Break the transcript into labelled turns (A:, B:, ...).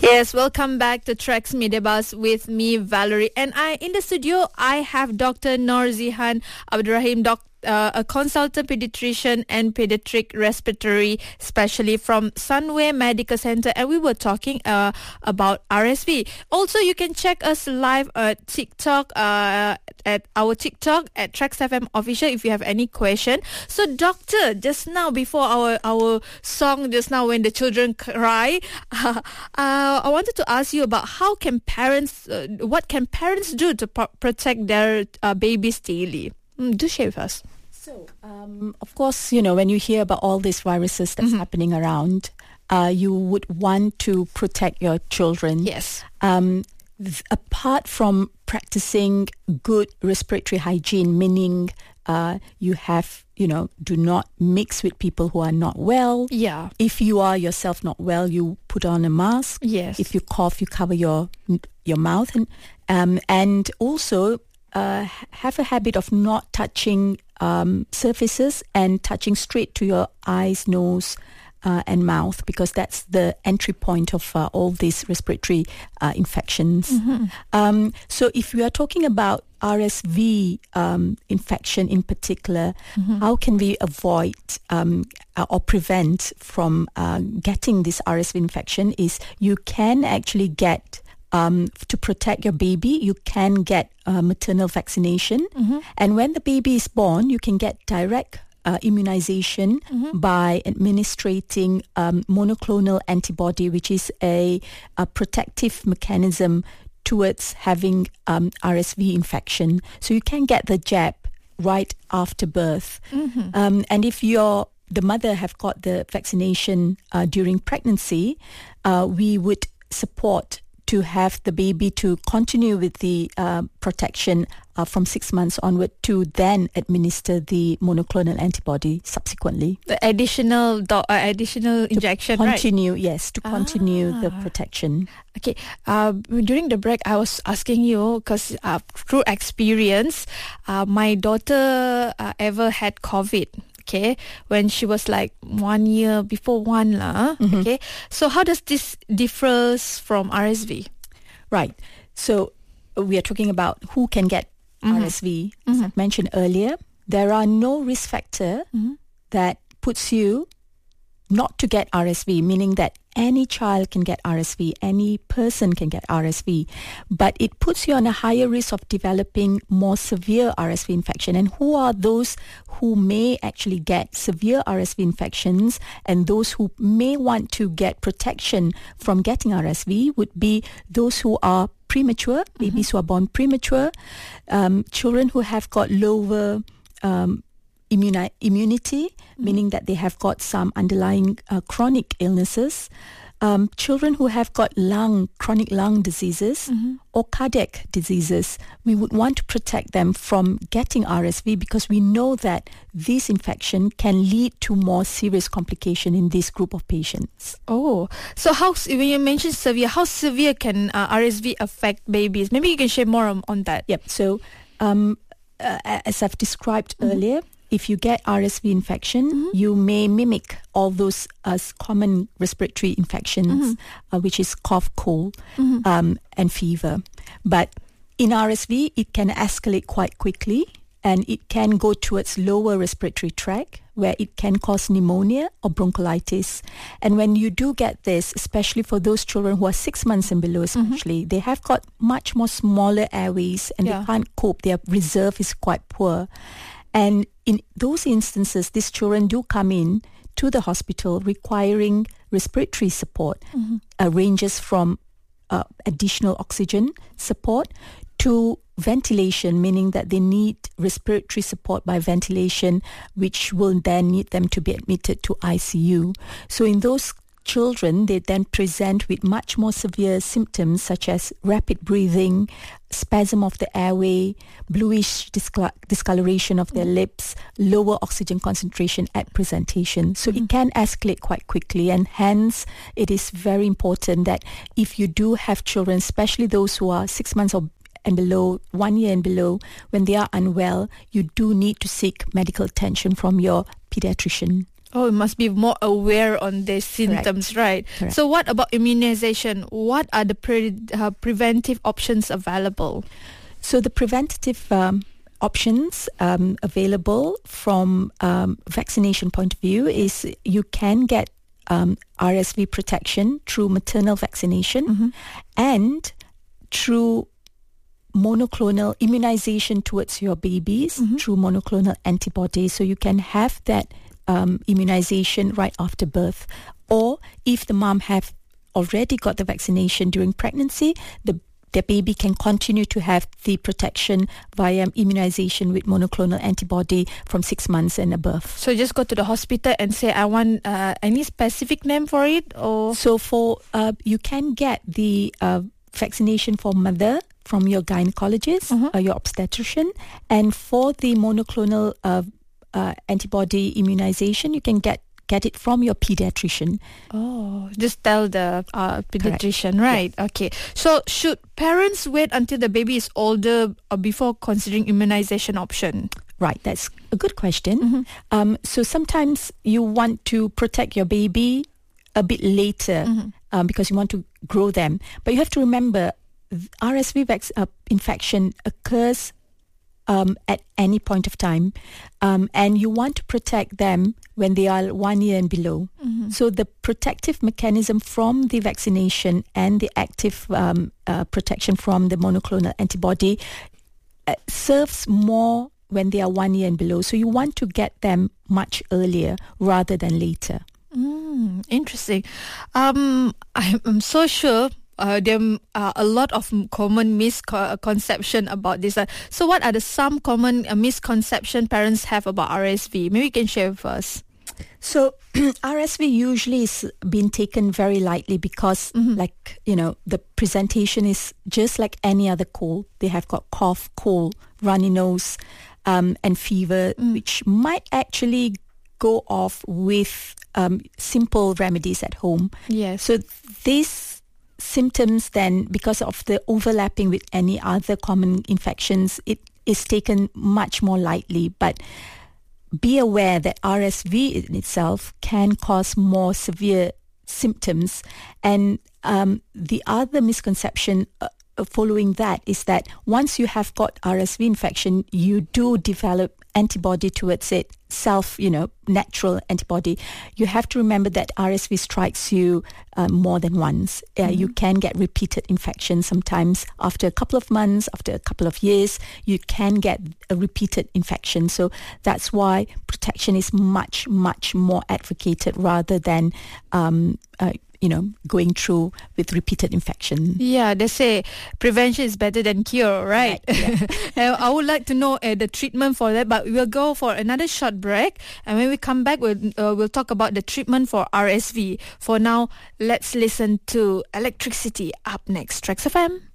A: Yes, welcome back to Trax Media Buzz with me, Valerie. And in the studio, I have Dr. Norzihan Abdurrahim, a consultant pediatrician and pediatric respiratory specialist from Sunway Medical Center, and we were talking about RSV. Also, you can check us live at TikTok, at our TikTok at Trax FM Official if you have any question. So, doctor, just now before our song, just now when the children cry, I wanted to ask you about how can parents, what can parents do to protect their babies daily? Do share with us.
B: So, of course, when you hear about all these viruses that's happening around, you would want to protect your children.
A: Yes.
B: Apart from practicing good respiratory hygiene, meaning you have, do not mix with people who are not well.
A: Yeah.
B: If you are yourself not well, you put on a mask.
A: Yes.
B: If you cough, you cover your mouth. And also have a habit of not touching surfaces and touching straight to your eyes, nose, and mouth, because that's the entry point of all these respiratory infections. So if we are talking about RSV infection in particular, how can we avoid or prevent from getting this RSV infection is you can actually get to protect your baby, you can get maternal vaccination. And when the baby is born, you can get direct immunization by administrating monoclonal antibody, which is a protective mechanism towards having RSV infection. So you can get the jab right after birth. And if the mother have got the vaccination during pregnancy, we would support to have the baby to continue with the protection from 6 months onward to then administer the monoclonal antibody subsequently.
A: The additional injection,
B: continue,
A: right?
B: Yes, to continue the protection.
A: Okay. During the break, I was asking you because through experience, my daughter ever had COVID. Okay, when she was like 1 year before one lah. Okay, so how does this differs from RSV?
B: Right. So we are talking about who can get RSV. As I mentioned earlier, there are no risk factor that puts you not to get RSV, meaning that any child can get RSV, any person can get RSV, but it puts you on a higher risk of developing more severe RSV infection. And who are those who may actually get severe RSV infections and those who may want to get protection from getting RSV would be those who are premature, babies who are born premature, children who have got lower immunity, meaning that they have got some underlying chronic illnesses, children who have got chronic lung diseases or cardiac diseases. We would want to protect them from getting RSV because we know that this infection can lead to more serious complication in this group of patients.
A: Oh, so when you mentioned severe, how severe can RSV affect babies? Maybe you can share more on that.
B: Yep. So as I've described earlier, if you get RSV infection, you may mimic all those common respiratory infections, which is cough, cold, and fever. But in RSV, it can escalate quite quickly, and it can go towards lower respiratory tract, where it can cause pneumonia or bronchiolitis. And when you do get this, especially for those children who are 6 months and below especially, they have got much more smaller airways and they can't cope. Their reserve is quite poor. And in those instances, these children do come in to the hospital requiring respiratory support, ranges from additional oxygen support to ventilation, meaning that they need respiratory support by ventilation, which will then need them to be admitted to ICU. So in those children, they then present with much more severe symptoms such as rapid breathing, spasm of the airway, bluish discoloration of their lips, lower oxygen concentration at presentation. So it can escalate quite quickly, and hence it is very important that if you do have children, especially those who are 6 months and below, 1 year and below, when they are unwell, you do need to seek medical attention from your pediatrician.
A: Oh, it must be more aware on their symptoms, right?
B: Correct.
A: So what about immunization? What are the preventive options available?
B: So the preventative options available from vaccination point of view is you can get RSV protection through maternal vaccination and through monoclonal immunization towards your babies through monoclonal antibodies. So you can have that immunization right after birth, or if the mom have already got the vaccination during pregnancy, the baby can continue to have the protection via immunization with monoclonal antibody from 6 months and above.
A: So just go to the hospital and say, I want any specific name for it? Or
B: so for you can get the vaccination for mother from your gynecologist or your obstetrician, and for the monoclonal antibody immunization, you can get it from your pediatrician.
A: Oh, just tell the pediatrician, right? Yeah. Okay. So should parents wait until the baby is older before considering immunization option?
B: Right, that's a good question. So sometimes you want to protect your baby a bit later because you want to grow them. But you have to remember, RSV infection occurs at any point of time, and you want to protect them when they are 1 year and below. So the protective mechanism from the vaccination and the active protection from the monoclonal antibody serves more when they are 1 year and below. So you want to get them much earlier rather than later.
A: Interesting. I'm so sure there are a lot of common misconception about this. So what are some common misconception parents have about RSV? Maybe you can share with us.
B: So RSV usually is being taken very lightly because the presentation is just like any other cold. They have got cough, cold, runny nose, and fever, which might actually go off with simple remedies at home.
A: Yes.
B: So these symptoms then, because of the overlapping with any other common infections, it is taken much more lightly. But be aware that RSV in itself can cause more severe symptoms. And the other misconception following that is that once you have got RSV infection, you do develop antibody towards it, natural antibody. You have to remember that RSV strikes you more than once. You can get repeated infections sometimes. After a couple of months, after a couple of years, you can get a repeated infection. So that's why protection is much, much more advocated rather than going through with repeated infection.
A: Yeah, they say prevention is better than cure, right?
B: Yeah.
A: I would like to know the treatment for that, but we'll go for another short break. And when we come back, we'll talk about the treatment for RSV. For now, let's listen to Electricity up next. Trax FM.